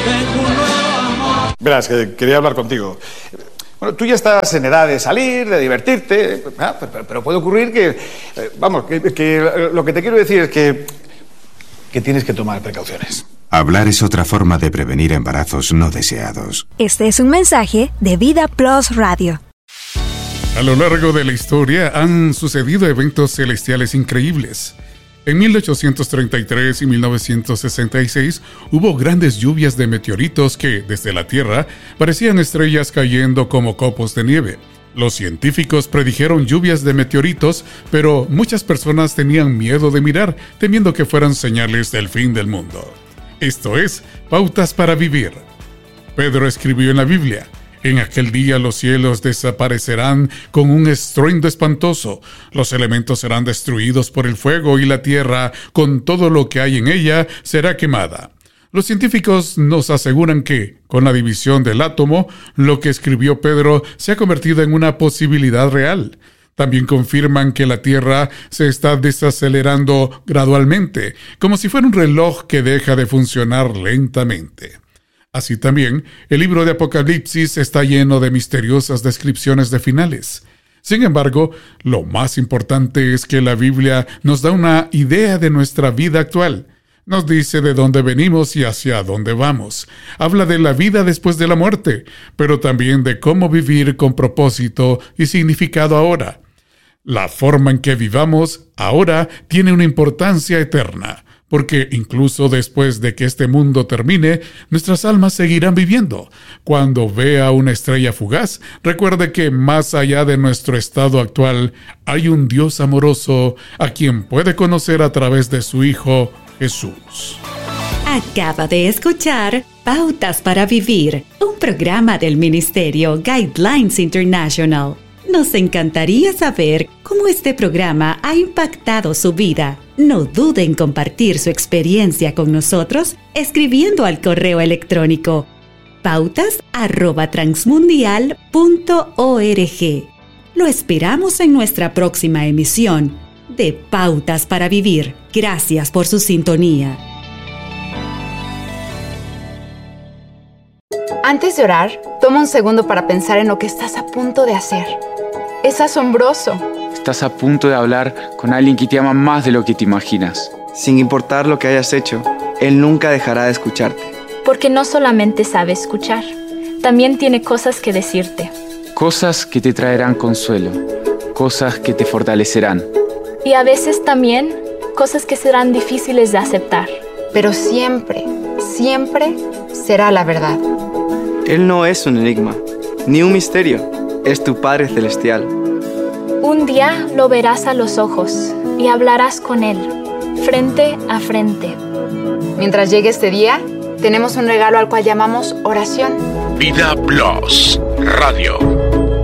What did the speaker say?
Verás, que quería hablar contigo. Bueno, tú ya estás en edad de salir, de divertirte, pero puede ocurrir que... que lo que te quiero decir es que tienes que tomar precauciones. Hablar es otra forma de prevenir embarazos no deseados. Este es un mensaje de Vida Plus Radio. A lo largo de la historia han sucedido eventos celestiales increíbles. En 1833 y 1966 hubo grandes lluvias de meteoritos que, desde la Tierra, parecían estrellas cayendo como copos de nieve. Los científicos predijeron lluvias de meteoritos, pero muchas personas tenían miedo de mirar, temiendo que fueran señales del fin del mundo. Esto es Pautas para Vivir. Pedro escribió en la Biblia: en aquel día los cielos desaparecerán con un estruendo espantoso, los elementos serán destruidos por el fuego y la tierra, con todo lo que hay en ella, será quemada. Los científicos nos aseguran que, con la división del átomo, lo que escribió Pedro se ha convertido en una posibilidad real. También confirman que la Tierra se está desacelerando gradualmente, como si fuera un reloj que deja de funcionar lentamente. Así también, el libro de Apocalipsis está lleno de misteriosas descripciones de finales. Sin embargo, lo más importante es que la Biblia nos da una idea de nuestra vida actual. Nos dice de dónde venimos y hacia dónde vamos. Habla de la vida después de la muerte, pero también de cómo vivir con propósito y significado ahora. La forma en que vivamos ahora tiene una importancia eterna, porque incluso después de que este mundo termine, nuestras almas seguirán viviendo. Cuando vea una estrella fugaz, recuerde que más allá de nuestro estado actual, hay un Dios amoroso a quien puede conocer a través de su Hijo Jesús. Acaba de escuchar Pautas para Vivir, un programa del Ministerio Guidelines International. Nos encantaría saber cómo este programa ha impactado su vida. No dude en compartir su experiencia con nosotros escribiendo al correo electrónico pautas@transmundial.org. Lo esperamos en nuestra próxima emisión de Pautas para Vivir. Gracias por su sintonía. Antes de orar, toma un segundo para pensar en lo que estás a punto de hacer. Es asombroso. Estás a punto de hablar con alguien que te ama más de lo que te imaginas. Sin importar lo que hayas hecho, Él nunca dejará de escucharte. Porque no solamente sabe escuchar, también tiene cosas que decirte. Cosas que te traerán consuelo, cosas que te fortalecerán. Y a veces también cosas que serán difíciles de aceptar. Pero siempre, siempre será la verdad. Él no es un enigma, ni un misterio. Es tu Padre Celestial. Un día lo verás a los ojos y hablarás con Él, frente a frente. Mientras llegue este día, tenemos un regalo al cual llamamos oración. Vida Plus Radio.